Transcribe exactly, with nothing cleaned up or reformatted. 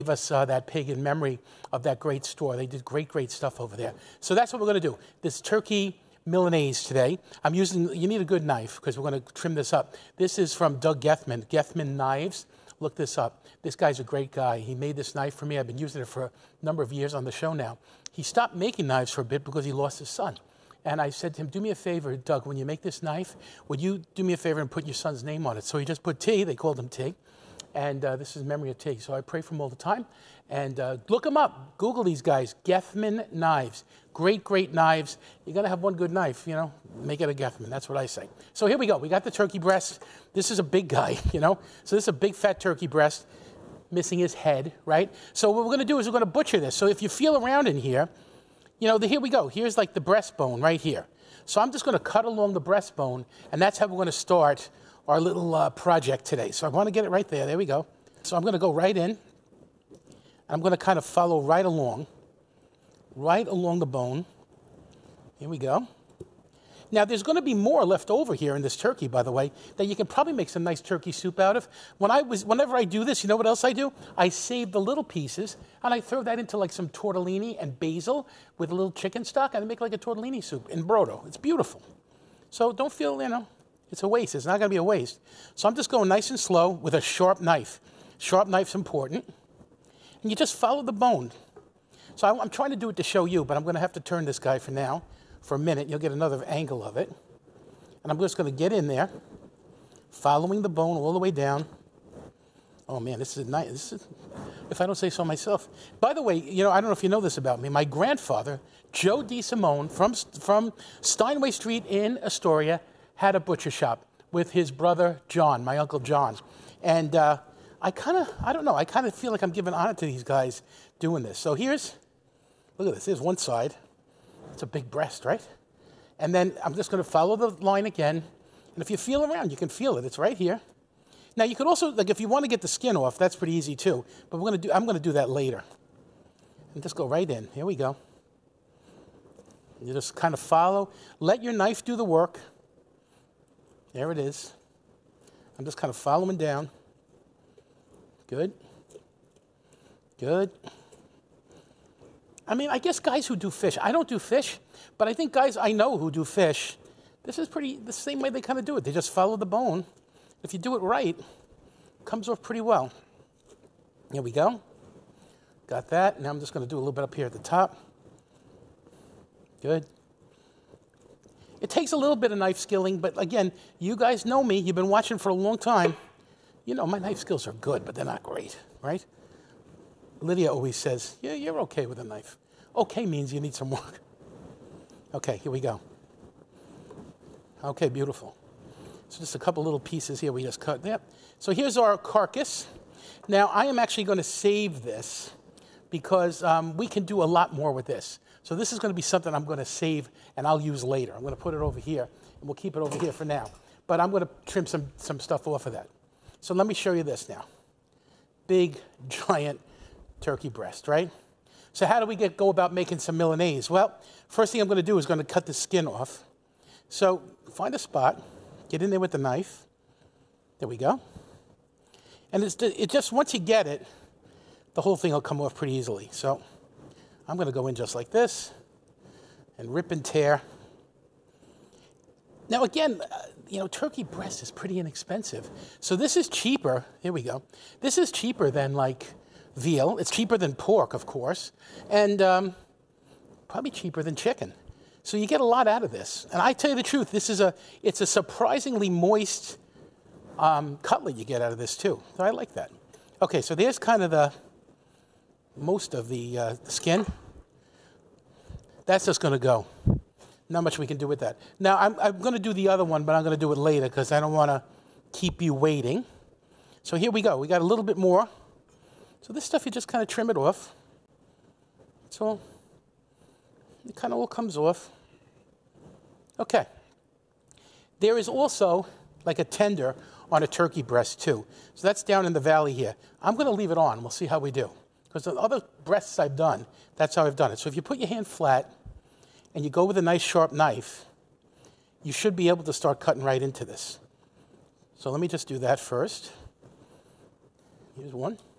Give us uh, that pig in memory of that great store. They did great, great stuff over there. So that's what we're going to do. This turkey Milanese today. I'm using, you need a good knife because we're going to trim this up. This is from Doug Gethman, Gethman Knives. Look this up. This guy's a great guy. He made this knife for me. I've been using it for a number of years on the show now. He stopped making knives for a bit because he lost his son. And I said to him, do me a favor, Doug, when you make this knife, would you do me a favor and put your son's name on it? So he just put T, they called him T. And uh, this is in memory of Tig. So I pray for him all the time. And uh, look them up. Google these guys. Gethman Knives. Great, great knives. You got to have one good knife, you know. Make it a Gethman. That's what I say. So here we go. We got the turkey breast. This is a big guy, you know. So this is a big, fat turkey breast. Missing his head, right? So what we're going to do is we're going to butcher this. So if you feel around in here, you know, the, here we go. Here's like the breastbone right here. So I'm just going to cut along the breastbone. And that's how we're going to start our little uh, project today. So I want to get it right there. There we go. So I'm going to go right in. I'm going to kind of follow right along, right along the bone. Here we go. Now, there's going to be more left over here in this turkey, by the way, that you can probably make some nice turkey soup out of. When I was, whenever I do this, you know what else I do? I save the little pieces, and I throw that into like some tortellini and basil with a little chicken stock, and I make like a tortellini soup in brodo. It's beautiful. So don't feel, you know, it's a waste. It's not going to be a waste. So I'm just going nice and slow with a sharp knife. Sharp knife's important. And you just follow the bone. So I'm trying to do it to show you, but I'm going to have to turn this guy for now. For a minute, you'll get another angle of it. And I'm just going to get in there, following the bone all the way down. Oh, man, this is nice. This is, if I don't say so myself. By the way, you know, I don't know if you know this about me. My grandfather, Joe DeSimone, from, from Steinway Street in Astoria, had a butcher shop with his brother, John, my Uncle John. And uh, I kind of, I don't know, I kind of feel like I'm giving honor to these guys doing this. So here's, look at this, here's one side. It's a big breast, right? And then I'm just going to follow the line again. And if you feel around, you can feel it. It's right here. Now, you could also, like if you want to get the skin off, that's pretty easy too. But we're going to do, I'm going to do that later. And just go right in. Here we go. You just kind of follow. Let your knife do the work. There it is. I'm just kind of following down. Good. Good. I mean, I guess guys who do fish, I don't do fish, but I think guys I know who do fish, this is pretty, the same way they kind of do it. They just follow the bone. If you do it right, it comes off pretty well. Here we go. Got that. Now I'm just going to do a little bit up here at the top. Good. It takes a little bit of knife skilling, but again, you guys know me. You've been watching for a long time. You know, my knife skills are good, but they're not great, right? Lydia always says, yeah, you're okay with a knife. Okay means you need some work. Okay, here we go. Okay, beautiful. So just a couple little pieces here we just cut. Yep. So here's our carcass. Now, I am actually going to save this because um, we can do a lot more with this. So this is going to be something I'm going to save and I'll use later. I'm going to put it over here, and we'll keep it over here for now. But I'm going to trim some, some stuff off of that. So let me show you this now. Big, giant turkey breast, right? So how do we get go about making some Milanese? Well, first thing I'm going to do is going to cut the skin off. So find a spot, get in there with the knife. There we go. And it's, it just, once you get it, the whole thing will come off pretty easily. So I'm going to go in just like this and rip and tear. Now again, uh, you know, turkey breast is pretty inexpensive. So this is cheaper, here we go. This is cheaper than like veal. It's cheaper than pork, of course, and um, probably cheaper than chicken. So you get a lot out of this. And I tell you the truth, this is a, it's a surprisingly moist um, cutlet you get out of this too. So I like that. Okay, so there's kind of the, most of the, uh, the skin. That's just going to go. Not much we can do with that. Now, I'm, I'm going to do the other one, but I'm going to do it later because I don't want to keep you waiting. So here we go. We got a little bit more. So this stuff, you just kind of trim it off. So it kind of all comes off. Okay. There is also like a tender on a turkey breast too. So that's down in the valley here. I'm going to leave it on. We'll see how we do. Because the other breasts I've done, that's how I've done it. So if you put your hand flat and you go with a nice sharp knife, you should be able to start cutting right into this. So let me just do that first. Here's one.